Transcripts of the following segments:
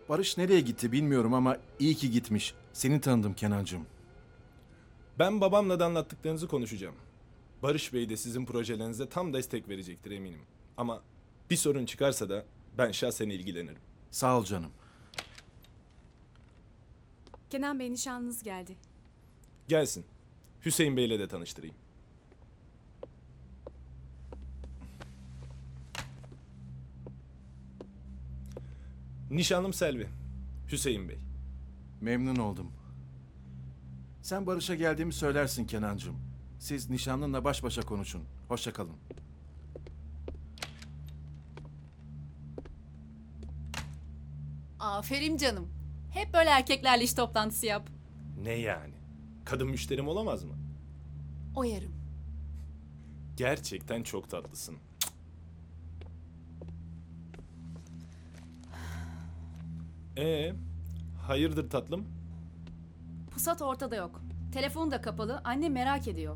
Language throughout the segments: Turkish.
Barış nereye gitti bilmiyorum ama iyi ki gitmiş. Seni tanıdım Kenancığım. Ben babamla da anlattıklarınızı konuşacağım. Barış Bey de sizin projelerinize tam destek verecektir eminim. Ama bir sorun çıkarsa da ben şahsen ilgilenirim. Sağ ol canım. Kenan Bey nişanlınız geldi. Gelsin. Hüseyin Bey'le de tanıştırayım. Nişanlım Selvi. Hüseyin Bey. Memnun oldum. Sen Barış'a geldiğimi söylersin Kenancığım. Siz nişanlınla baş başa konuşun. Hoşça kalın. Aferin canım. Hep böyle erkeklerle iş toplantısı yap. Ne yani? Kadın müşterim olamaz mı? Oyarım. Gerçekten çok tatlısın. Ee, hayırdır tatlım? Pusat ortada yok. Telefon da kapalı. Annem merak ediyor.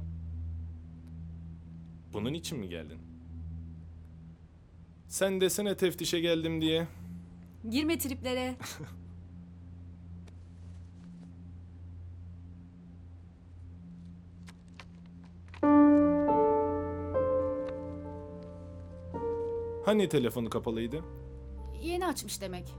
Bunun için mi geldin? Sen desene teftişe geldim diye. Girme triplere. Hani telefonu kapalıydı? Yeni açmış demek.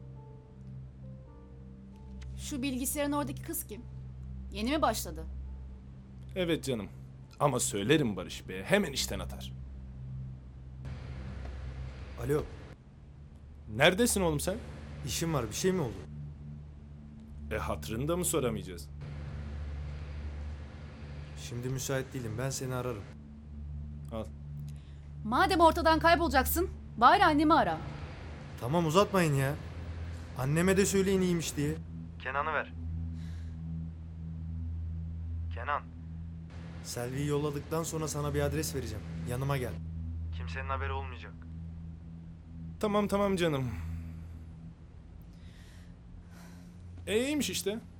Şu bilgisayarın oradaki kız kim? Yeni mi başladı? Evet canım. Ama söylerim Barış Bey'e hemen işten atar. Alo, Neredesin oğlum sen? işim var. Bir şey mi oldu? Hatırını da mı soramayacağız? Şimdi müsait değilim. Ben seni ararım. Al. Madem ortadan kaybolacaksın, bari annemi ara. Tamam uzatmayın ya. Anneme de söyleyin iyiymiş diye. Kenan'ı ver. Kenan. Selvi'yi yolladıktan sonra sana bir adres vereceğim. Yanıma gel. Kimsenin haberi olmayacak. Tamam tamam canım. İyiymiş işte.